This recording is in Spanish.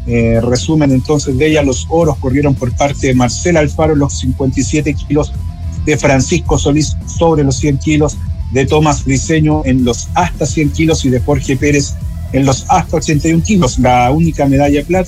Resumen entonces de ella: los oros corrieron por parte de Marcela Alfaro en los 57 kilos, de Francisco Solís sobre los 100 kilos, de Tomás Briceño en los hasta 100 kilos y de Jorge Pérez en los hasta 81 kilos. La única medalla de plata